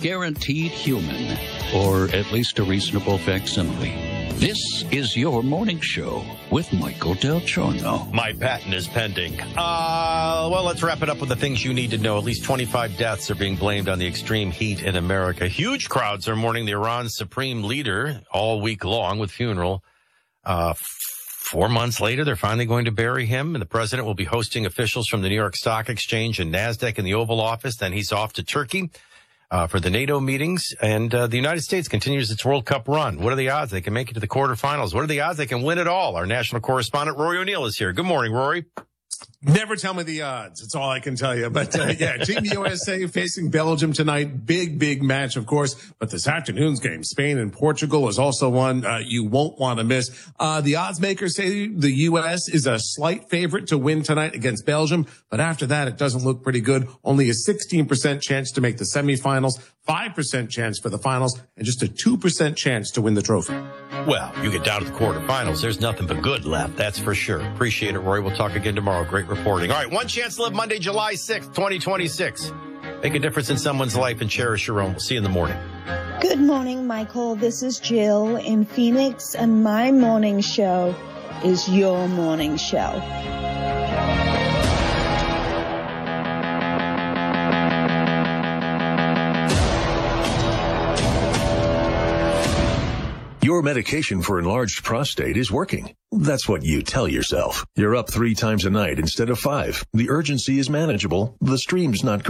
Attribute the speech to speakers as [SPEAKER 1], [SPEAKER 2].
[SPEAKER 1] guaranteed human, or at least a reasonable facsimile. This is your morning show with Michael Del Giorno.
[SPEAKER 2] My patent is pending. Well, let's wrap it up with the things you need to know. At least 25 deaths are being blamed on the extreme heat in America. Huge crowds are mourning the Iran's supreme leader all week long with funeral. 4 months later, they're finally going to bury him, and the president will be hosting officials from the New York Stock Exchange and NASDAQ in the Oval Office. Then he's off to Turkey for the NATO meetings, and the United States continues its World Cup run. What are the odds they can make it to the quarterfinals? What are the odds they can win it all? Our national correspondent, Rory O'Neill, is here. Good morning, Rory.
[SPEAKER 3] Never tell me the odds. That's all I can tell you. But yeah, Team USA facing Belgium tonight. Big match, of course. But this afternoon's game, Spain and Portugal, is also one you won't want to miss. The odds makers say the U.S. is a slight favorite to win tonight against Belgium. But after that, it doesn't look pretty good. Only a 16% chance to make the semifinals, 5% chance for the finals, and just a 2% chance to win the trophy.
[SPEAKER 2] Well, you get down to the quarterfinals. There's nothing but good left. That's for sure. Appreciate it, Rory. We'll talk again tomorrow. Great reporting. All right, one chance to live Monday, July 6th, 2026. Make a difference in someone's life and cherish your own. We'll see you in the morning.
[SPEAKER 4] Good morning, Michael. This is Jill in Phoenix, and my morning show is your morning show.
[SPEAKER 5] Your medication for enlarged prostate is working. That's what you tell yourself. You're up 3 times a night instead of 5. The urgency is manageable. The stream's not good.